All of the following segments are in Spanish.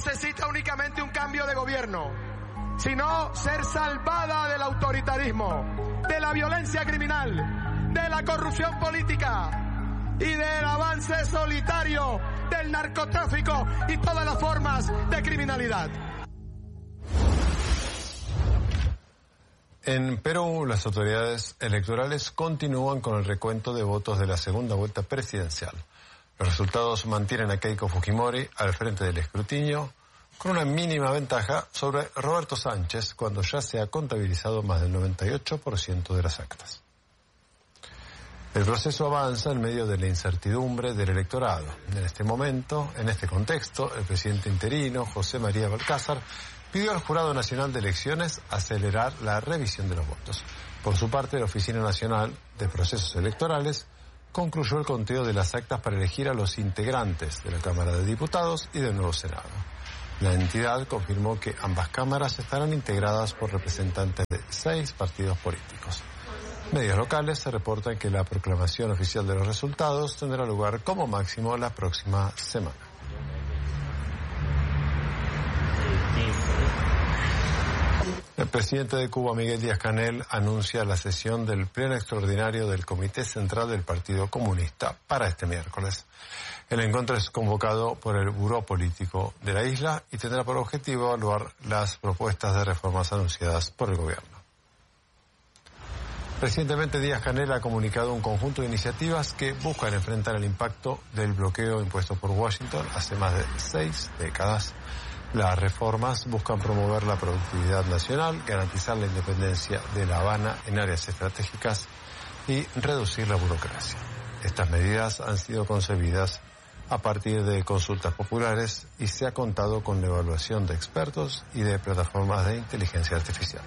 necesita únicamente un cambio de gobierno, sino ser salvada del autoritarismo, de la violencia criminal, de la corrupción política y del avance solitario del narcotráfico y todas las formas de criminalidad. En Perú, las autoridades electorales continúan con el recuento de votos de la segunda vuelta presidencial. Los resultados mantienen a Keiko Fujimori al frente del escrutinio, con una mínima ventaja sobre Roberto Sánchez, cuando ya se ha contabilizado más del 98% de las actas. El proceso avanza en medio de la incertidumbre del electorado. En este momento, en este contexto, el presidente interino, José María Balcázar, pidió al Jurado Nacional de Elecciones acelerar la revisión de los votos. Por su parte, la Oficina Nacional de Procesos Electorales concluyó el conteo de las actas para elegir a los integrantes de la Cámara de Diputados y del nuevo Senado. La entidad confirmó que ambas cámaras estarán integradas por representantes de 6 partidos políticos. Medios locales se reportan que la proclamación oficial de los resultados tendrá lugar como máximo la próxima semana. El presidente de Cuba, Miguel Díaz-Canel, anuncia la sesión del Pleno Extraordinario del Comité Central del Partido Comunista para este miércoles. El encuentro es convocado por el Buró Político de la isla y tendrá por objetivo evaluar las propuestas de reformas anunciadas por el gobierno. Recientemente, Díaz-Canel ha comunicado un conjunto de iniciativas que buscan enfrentar el impacto del bloqueo impuesto por Washington hace más de 6 décadas. Las reformas buscan promover la productividad nacional, garantizar la independencia de La Habana en áreas estratégicas y reducir la burocracia. Estas medidas han sido concebidas a partir de consultas populares y se ha contado con la evaluación de expertos y de plataformas de inteligencia artificial.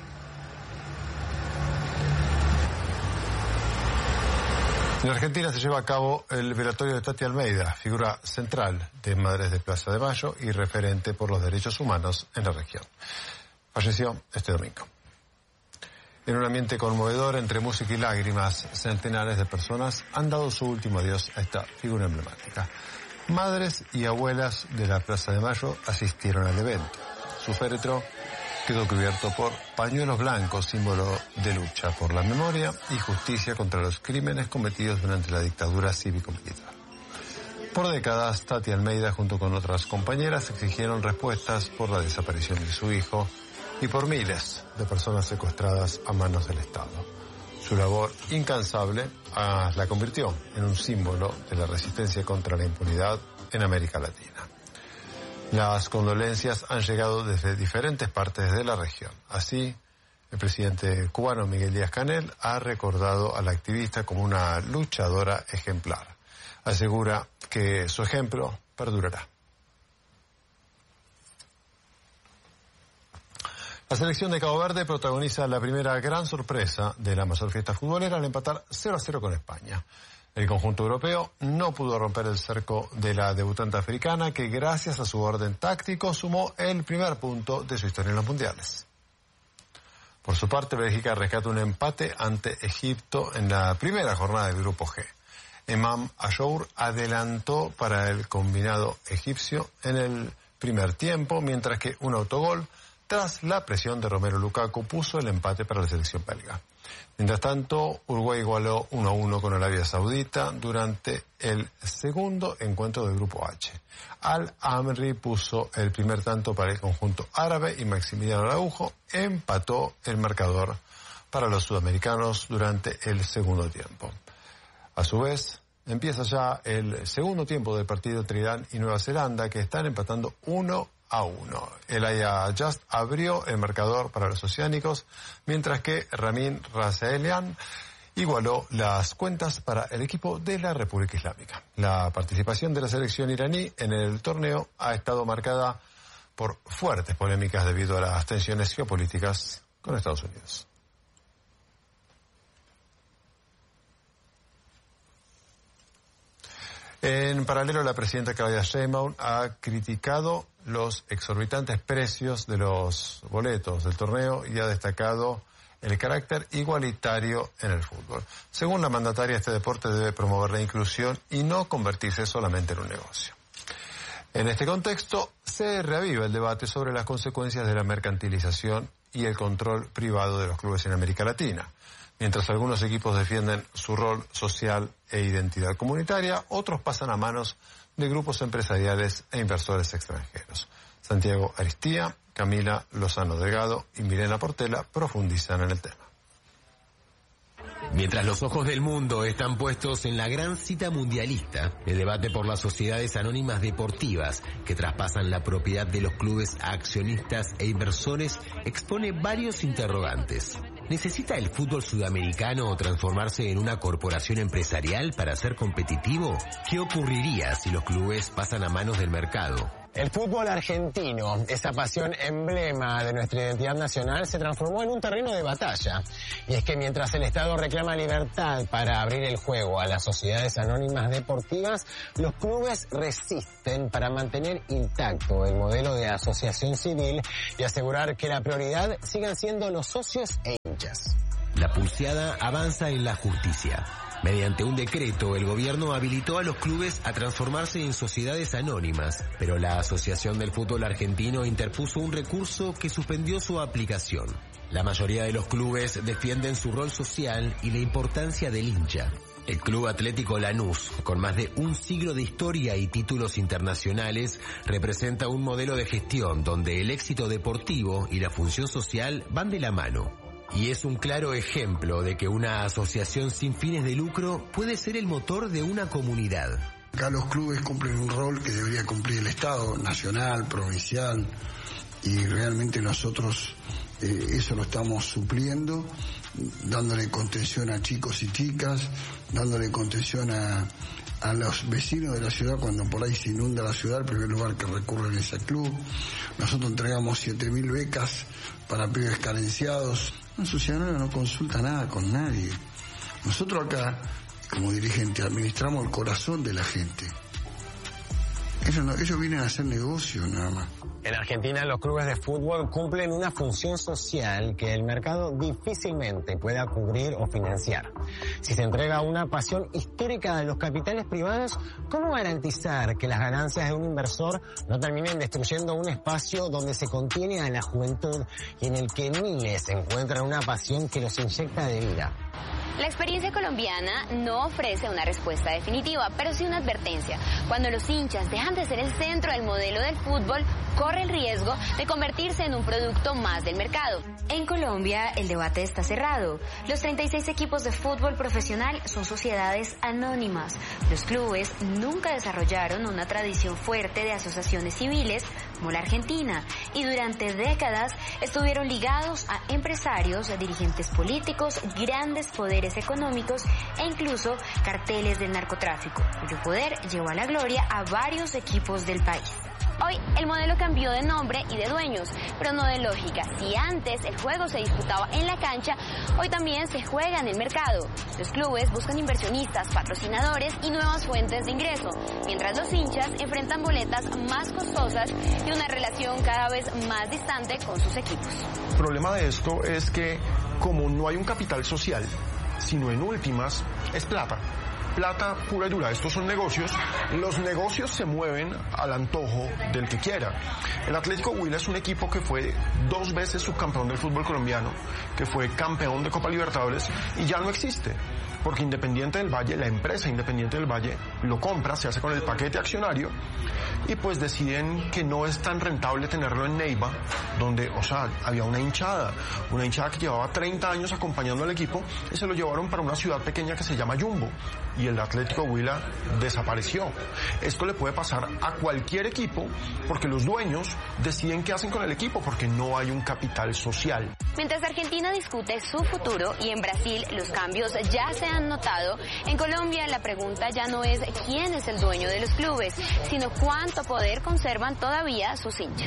En Argentina se lleva a cabo el velatorio de Tati Almeida, figura central de Madres de Plaza de Mayo y referente por los derechos humanos en la región. Falleció este domingo. En un ambiente conmovedor entre música y lágrimas, centenares de personas han dado su último adiós a esta figura emblemática. Madres y abuelas de la Plaza de Mayo asistieron al evento. Su féretro quedó cubierto por pañuelos blancos, símbolo de lucha por la memoria y justicia contra los crímenes cometidos durante la dictadura cívico-militar. Por décadas, Tati Almeida, junto con otras compañeras, exigieron respuestas por la desaparición de su hijo y por miles de personas secuestradas a manos del Estado. Su labor incansable la convirtió en un símbolo de la resistencia contra la impunidad en América Latina. Las condolencias han llegado desde diferentes partes de la región. Así, el presidente cubano Miguel Díaz-Canel ha recordado a la activista como una luchadora ejemplar. Asegura que su ejemplo perdurará. La selección de Cabo Verde protagoniza la primera gran sorpresa de la mayor fiesta futbolera al empatar 0-0 con España. El conjunto europeo no pudo romper el cerco de la debutante africana, que gracias a su orden táctico sumó el primer punto de su historia en los mundiales. Por su parte, Bélgica rescata un empate ante Egipto en la primera jornada del Grupo G. Emam Achour adelantó para el combinado egipcio en el primer tiempo, mientras que un autogol, tras la presión de Romelu Lukaku, puso el empate para la selección belga. Mientras tanto, Uruguay igualó 1-1 con Arabia Saudita durante el segundo encuentro del Grupo H. Al-Amri puso el primer tanto para el conjunto árabe y Maximiliano Araujo empató el marcador para los sudamericanos durante el segundo tiempo. A su vez, empieza ya el segundo tiempo del partido entre Irán y Nueva Zelanda, que están empatando 1-1. El Aya Just abrió el marcador para los oceánicos, mientras que Ramin Rasaelian igualó las cuentas para el equipo de la República Islámica. La participación de la selección iraní en el torneo ha estado marcada por fuertes polémicas debido a las tensiones geopolíticas con Estados Unidos. En paralelo, la presidenta Claudia Sheinbaum ha criticado los exorbitantes precios de los boletos del torneo y ha destacado el carácter igualitario en el fútbol. Según la mandataria, este deporte debe promover la inclusión y no convertirse solamente en un negocio. En este contexto, se reaviva el debate sobre las consecuencias de la mercantilización y el control privado de los clubes en América Latina. Mientras algunos equipos defienden su rol social e identidad comunitaria, otros pasan a manos de grupos empresariales e inversores extranjeros. Santiago Aristía, Camila Lozano Delgado y Milena Portela profundizan en el tema. Mientras los ojos del mundo están puestos en la gran cita mundialista, el debate por las sociedades anónimas deportivas que traspasan la propiedad de los clubes a accionistas e inversores expone varios interrogantes. ¿Necesita el fútbol sudamericano transformarse en una corporación empresarial para ser competitivo? ¿Qué ocurriría si los clubes pasan a manos del mercado? El fútbol argentino, esa pasión emblema de nuestra identidad nacional, se transformó en un terreno de batalla. Y es que mientras el Estado reclama libertad para abrir el juego a las sociedades anónimas deportivas, los clubes resisten para mantener intacto el modelo de asociación civil y asegurar que la prioridad sigan siendo los socios e hinchas. La pulseada avanza en la justicia. Mediante un decreto, el gobierno habilitó a los clubes a transformarse en sociedades anónimas, pero la Asociación del Fútbol Argentino interpuso un recurso que suspendió su aplicación. La mayoría de los clubes defienden su rol social y la importancia del hincha. El Club Atlético Lanús, con más de un siglo de historia y títulos internacionales, representa un modelo de gestión donde el éxito deportivo y la función social van de la mano. Y es un claro ejemplo de que una asociación sin fines de lucro puede ser el motor de una comunidad. Acá los clubes cumplen un rol que debería cumplir el Estado, nacional, provincial, y realmente nosotros eso lo estamos supliendo, dándole contención a chicos y chicas, dándole contención a los vecinos de la ciudad cuando por ahí se inunda la ciudad, el primer lugar que recurren es al club. Nosotros entregamos 7.000 becas para pibes carenciados. Una sociedad no consulta nada con nadie. Nosotros acá, como dirigente, administramos el corazón de la gente. Ellos vienen a hacer negocio nada más. En Argentina, los clubes de fútbol cumplen una función social que el mercado difícilmente pueda cubrir o financiar. Si se entrega una pasión histórica de los capitales privados, ¿cómo garantizar que las ganancias de un inversor no terminen destruyendo un espacio donde se contiene a la juventud y en el que miles encuentran una pasión que los inyecta de vida? La experiencia colombiana no ofrece una respuesta definitiva, pero sí una advertencia. Cuando los hinchas dejan de ser el centro del modelo del fútbol, corre el riesgo de convertirse en un producto más del mercado. En Colombia, el debate está cerrado. Los 36 equipos de fútbol profesional son sociedades anónimas. Los clubes nunca desarrollaron una tradición fuerte de asociaciones civiles como la Argentina y durante décadas estuvieron ligados a empresarios, dirigentes políticos, grandes poderes económicos e incluso carteles del narcotráfico, cuyo poder llevó a la gloria a varios equipos del país. Hoy el modelo cambió de nombre y de dueños, pero no de lógica. Si antes el juego se disputaba en la cancha, hoy también se juega en el mercado. Los clubes buscan inversionistas, patrocinadores y nuevas fuentes de ingreso, mientras los hinchas enfrentan boletas más costosas y una relación cada vez más distante con sus equipos. El problema de esto es que como no hay un capital social, sino en últimas es plata pura y dura. Estos son negocios. Los negocios se mueven al antojo del que quiera. El Atlético Huila es un equipo que fue 2 veces subcampeón del fútbol colombiano, que fue campeón de Copa Libertadores y ya no existe. Porque Independiente del Valle, la empresa Independiente del Valle, lo compra, se hace con el paquete accionario y pues deciden que no es tan rentable tenerlo en Neiva, donde, había una hinchada que llevaba 30 años acompañando al equipo y se lo llevaron para una ciudad pequeña que se llama Yumbo y el Atlético Huila desapareció. Esto le puede pasar a cualquier equipo porque los dueños deciden qué hacen con el equipo porque no hay un capital social. Mientras Argentina discute su futuro y en Brasil los cambios ya se han notado, en Colombia la pregunta ya no es quién es el dueño de los clubes, sino cuánto poder conservan todavía sus hinchas.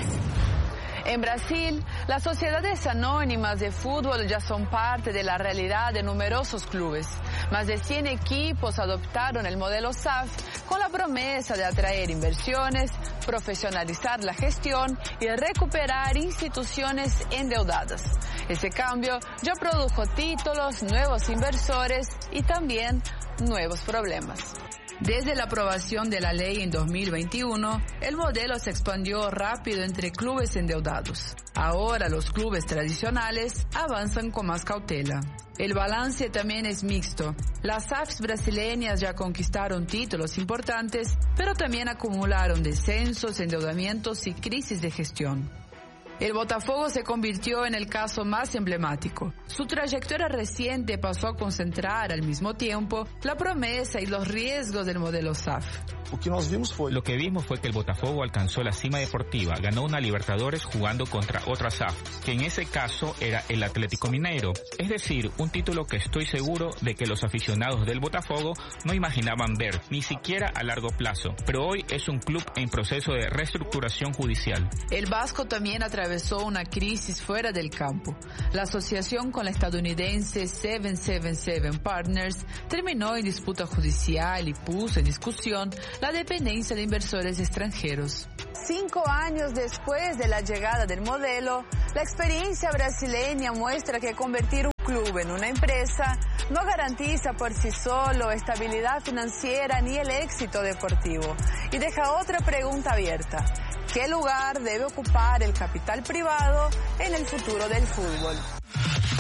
En Brasil, las sociedades anónimas de fútbol ya son parte de la realidad de numerosos clubes. Más de 100 equipos adoptaron el modelo SAF con la promesa de atraer inversiones, profesionalizar la gestión y recuperar instituciones endeudadas. Ese cambio ya produjo títulos, nuevos inversores y también nuevos problemas. Desde la aprobación de la ley en 2021, el modelo se expandió rápido entre clubes endeudados. Ahora los clubes tradicionales avanzan con más cautela. El balance también es mixto. Las SAFs brasileñas ya conquistaron títulos importantes, pero también acumularon descensos, endeudamientos y crisis de gestión. El Botafogo se convirtió en el caso más emblemático. Su trayectoria reciente pasó a concentrar al mismo tiempo la promesa y los riesgos del modelo SAF. Lo que vimos fue que el Botafogo alcanzó la cima deportiva, ganó una Libertadores jugando contra otra SAF, que en ese caso era el Atlético Mineiro. Es decir, un título que estoy seguro de que los aficionados del Botafogo no imaginaban ver, ni siquiera a largo plazo. Pero hoy es un club en proceso de reestructuración judicial. El Vasco también atravesó una crisis fuera del campo. La asociación con la estadounidense 777 Partners terminó en disputa judicial y puso en discusión la dependencia de inversores extranjeros. 5 años después de la llegada del modelo, la experiencia brasileña muestra que convertir un club en una empresa no garantiza por sí solo estabilidad financiera ni el éxito deportivo y deja otra pregunta abierta. ¿Qué lugar debe ocupar el capital privado en el futuro del fútbol?